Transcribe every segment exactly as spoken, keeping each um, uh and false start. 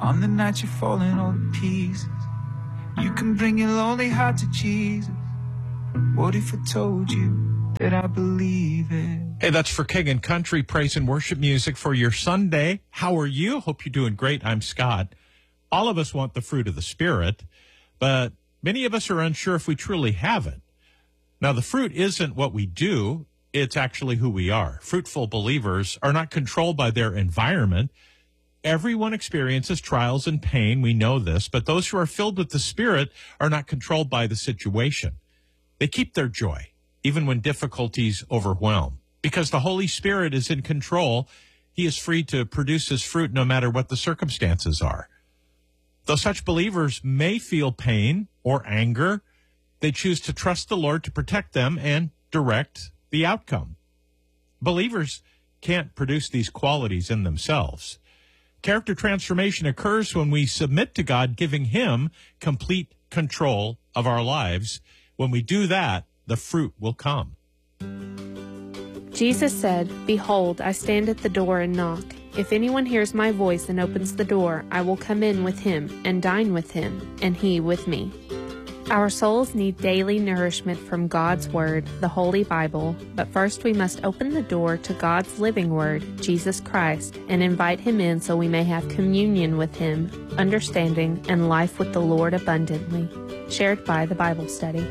On the night you're falling all to pieces, you can bring your lonely heart to Jesus. What if I told you that I believe it? Hey, that's for King and Country praise and worship music for your Sunday. How are you? Hope you're doing great. I'm Scott. All of us want the fruit of the Spirit, but many of us are unsure if we truly have it. Now, the fruit isn't what we do. It's actually who we are. Fruitful believers are not controlled by their environment. Everyone experiences trials and pain. We know this, but those who are filled with the Spirit are not controlled by the situation. They keep their joy, even when difficulties overwhelm. Because the Holy Spirit is in control, he is free to produce his fruit no matter what the circumstances are. Though such believers may feel pain or anger, they choose to trust the Lord to protect them and direct the outcome. Believers can't produce these qualities in themselves. Character transformation occurs when we submit to God, giving him complete control of our lives. When we do that, the fruit will come. Jesus said, "Behold, I stand at the door and knock. If anyone hears my voice and opens the door, I will come in with him and dine with him, and he with me." Our souls need daily nourishment from God's Word, the Holy Bible, but first we must open the door to God's living Word, Jesus Christ, and invite him in so we may have communion with him, understanding, and life with the Lord abundantly. Shared by the Bible Study.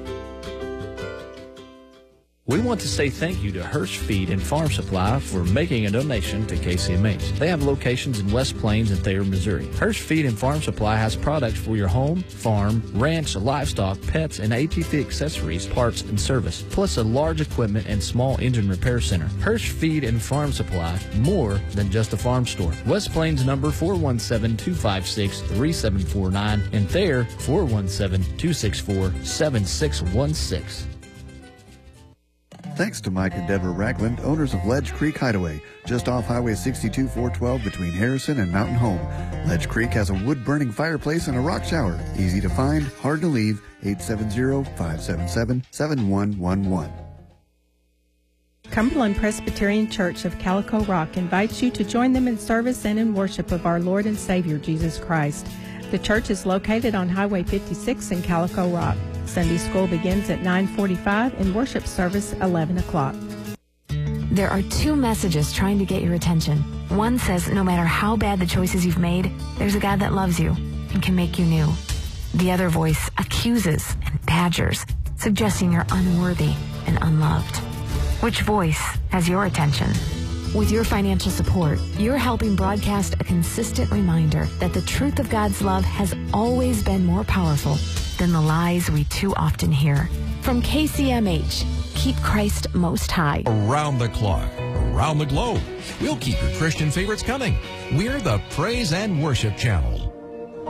We want to say thank you to Hirsch Feed and Farm Supply for making a donation to K C M H. They have locations in West Plains and Thayer, Missouri. Hirsch Feed and Farm Supply has products for your home, farm, ranch, livestock, pets, and A T V accessories, parts, and service, plus a large equipment and small engine repair center. Hirsch Feed and Farm Supply, more than just a farm store. West Plains number four one seven, two five six, three seven four nine and Thayer four one seven, two six four, seven six one six. Thanks to Mike and Deborah Ragland, owners of Ledge Creek Hideaway, just off Highway sixty-two four twelve between Harrison and Mountain Home. Ledge Creek has a wood-burning fireplace and a rock shower. Easy to find, hard to leave. eight seven zero, five seven seven, seven one one one. Cumberland Presbyterian Church of Calico Rock invites you to join them in service and in worship of our Lord and Savior, Jesus Christ. The church is located on Highway fifty-six in Calico Rock. Sunday school begins at nine forty-five and worship service eleven o'clock. There are two messages trying to get your attention. One says no matter how bad the choices you've made, there's a God that loves you and can make you new. The other voice accuses and badgers, suggesting you're unworthy and unloved. Which voice has your attention? With your financial support, you're helping broadcast a consistent reminder that the truth of God's love has always been more powerful than the lies we too often hear. From K C M H, keep Christ most high. Around the clock, around the globe, we'll keep your Christian favorites coming. We're the Praise and Worship Channel.